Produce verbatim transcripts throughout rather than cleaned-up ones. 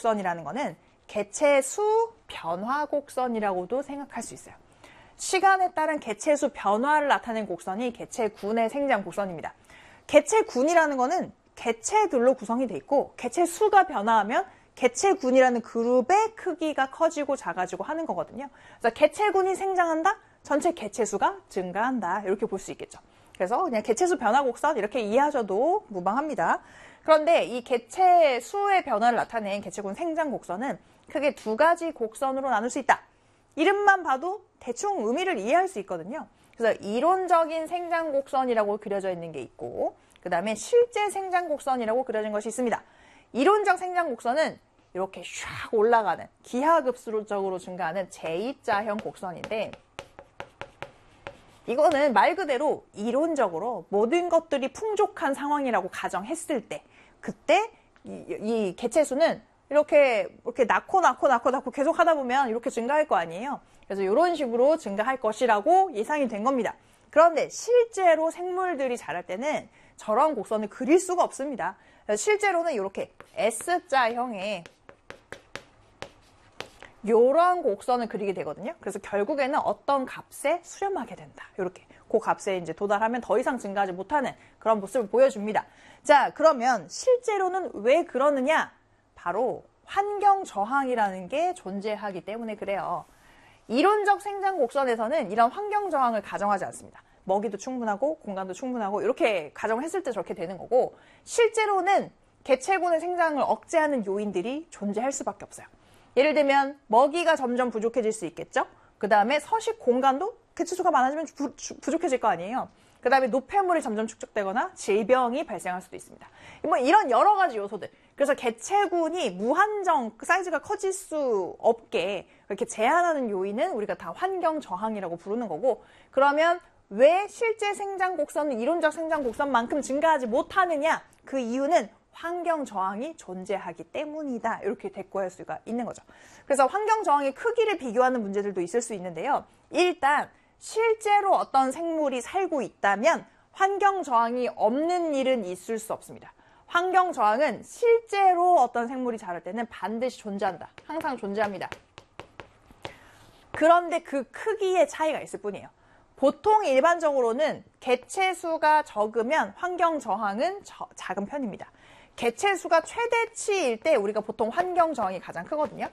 곡선이라는 거는 개체수 변화 곡선이라고도 생각할 수 있어요. 시간에 따른 개체수 변화를 나타낸 곡선이 개체군의 생장 곡선입니다. 개체군이라는 거는 개체들로 구성이 돼 있고 개체수가 변화하면 개체군이라는 그룹의 크기가 커지고 작아지고 하는 거거든요. 그래서 개체군이 생장한다? 전체 개체수가 증가한다. 이렇게 볼 수 있겠죠. 그래서 그냥 개체수 변화 곡선 이렇게 이해하셔도 무방합니다. 그런데 이 개체수의 변화를 나타낸 개체군 생장 곡선은 크게 두 가지 곡선으로 나눌 수 있다. 이름만 봐도 대충 의미를 이해할 수 있거든요. 그래서 이론적인 생장 곡선이라고 그려져 있는 게 있고 그 다음에 실제 생장 곡선이라고 그려진 것이 있습니다. 이론적 생장 곡선은 이렇게 샥 올라가는 기하급수적으로 증가하는 제이자형 곡선인데 이거는 말 그대로 이론적으로 모든 것들이 풍족한 상황이라고 가정했을 때 그때 이, 이 개체수는 이렇게 이렇게 낳고 낳고 낳고 낳고 계속 하다 보면 이렇게 증가할 거 아니에요. 그래서 이런 식으로 증가할 것이라고 예상이 된 겁니다. 그런데 실제로 생물들이 자랄 때는 저런 곡선을 그릴 수가 없습니다. 실제로는 이렇게 S자형의 이런 곡선을 그리게 되거든요. 그래서 결국에는 어떤 값에 수렴하게 된다. 이렇게 그 값에 이제 도달하면 더 이상 증가하지 못하는 그런 모습을 보여줍니다. 자, 그러면 실제로는 왜 그러느냐? 바로 환경 저항이라는 게 존재하기 때문에 그래요. 이론적 생장 곡선에서는 이런 환경 저항을 가정하지 않습니다. 먹이도 충분하고 공간도 충분하고 이렇게 가정했을 때 저렇게 되는 거고 실제로는 개체군의 생장을 억제하는 요인들이 존재할 수밖에 없어요. 예를 들면 먹이가 점점 부족해질 수 있겠죠. 그 다음에 서식 공간도 개체수가 많아지면 부, 부족해질 거 아니에요. 그 다음에 노폐물이 점점 축적되거나 질병이 발생할 수도 있습니다. 뭐 이런 여러 가지 요소들. 그래서 개체군이 무한정 사이즈가 커질 수 없게 이렇게 제한하는 요인은 우리가 다 환경 저항이라고 부르는 거고 그러면 왜 실제 생장 곡선은 이론적 생장 곡선만큼 증가하지 못하느냐? 그 이유는 환경 저항이 존재하기 때문이다. 이렇게 대꾸할 수가 있는 거죠. 그래서 환경 저항의 크기를 비교하는 문제들도 있을 수 있는데요. 일단 실제로 어떤 생물이 살고 있다면 환경 저항이 없는 일은 있을 수 없습니다. 환경 저항은 실제로 어떤 생물이 자랄 때는 반드시 존재한다. 항상 존재합니다. 그런데 그 크기의 차이가 있을 뿐이에요. 보통 일반적으로는 개체수가 적으면 환경 저항은 저, 작은 편입니다. 개체수가 최대치일 때 우리가 보통 환경 저항이 가장 크거든요.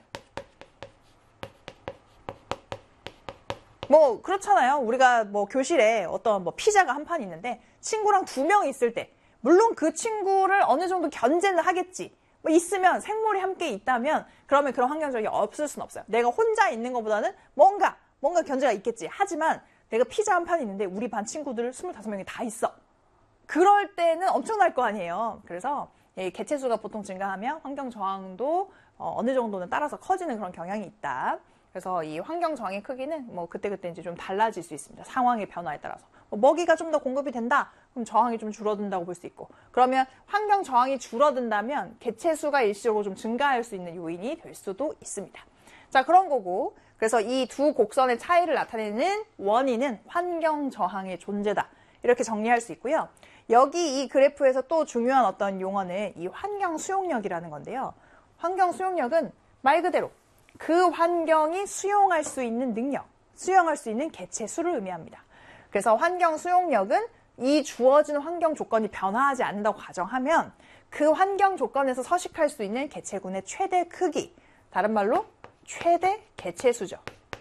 뭐 그렇잖아요. 우리가 뭐 교실에 어떤 뭐 피자가 한 판 있는데 친구랑 두 명 있을 때 물론 그 친구를 어느 정도 견제는 하겠지. 뭐 있으면 생물이 함께 있다면 그러면 그런 환경 저항이 없을 수는 없어요. 내가 혼자 있는 것보다는 뭔가 뭔가 견제가 있겠지. 하지만 내가 피자 한 판 있는데 우리 반 친구들 스물다섯 명이 다 있어. 그럴 때는 엄청날 거 아니에요. 그래서 개체수가 보통 증가하면 환경 저항도 어느 정도는 따라서 커지는 그런 경향이 있다. 그래서 이 환경 저항의 크기는 뭐 그때그때 이제 좀 달라질 수 있습니다. 상황의 변화에 따라서. 뭐 먹이가 좀 더 공급이 된다? 그럼 저항이 좀 줄어든다고 볼 수 있고. 그러면 환경 저항이 줄어든다면 개체수가 일시적으로 좀 증가할 수 있는 요인이 될 수도 있습니다. 자, 그런 거고. 그래서 이 두 곡선의 차이를 나타내는 원인은 환경 저항의 존재다. 이렇게 정리할 수 있고요. 여기 이 그래프에서 또 중요한 어떤 용어는 이 환경 수용력이라는 건데요. 환경 수용력은 말 그대로 그 환경이 수용할 수 있는 능력, 수용할 수 있는 개체수를 의미합니다. 그래서 환경 수용력은 이 주어진 환경 조건이 변화하지 않는다고 가정하면 그 환경 조건에서 서식할 수 있는 개체군의 최대 크기, 다른 말로 최대 개체수죠.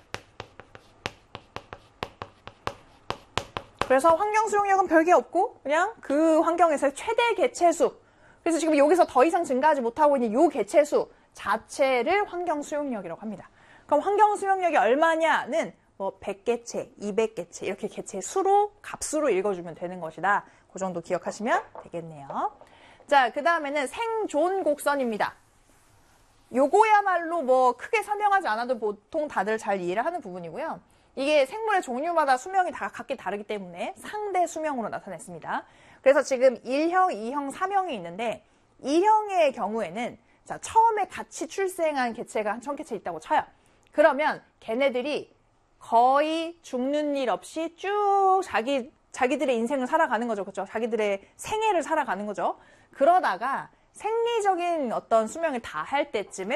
그래서 환경 수용력은 별게 없고 그냥 그 환경에서의 최대 개체수. 그래서 지금 여기서 더 이상 증가하지 못하고 있는 이 개체수 자체를 환경 수용력이라고 합니다. 그럼 환경 수용력이 얼마냐는 뭐 백 개체, 이백 개체 이렇게 개체 수로 값수로 읽어주면 되는 것이다. 그 정도 기억하시면 되겠네요. 자, 그 다음에는 생존 곡선입니다. 요거야말로 뭐 크게 설명하지 않아도 보통 다들 잘 이해를 하는 부분이고요. 이게 생물의 종류마다 수명이 다 각기 다르기 때문에 상대 수명으로 나타냈습니다. 그래서 지금 일 형, 이 형, 삼 형이 있는데 이 형의 경우에는 자, 처음에 같이 출생한 개체가 한 천 개체 있다고 쳐요. 그러면 걔네들이 거의 죽는 일 없이 쭉 자기, 자기들의 인생을 살아가는 거죠. 그렇죠? 자기들의 생애를 살아가는 거죠. 그러다가 생리적인 어떤 수명을 다 할 때쯤에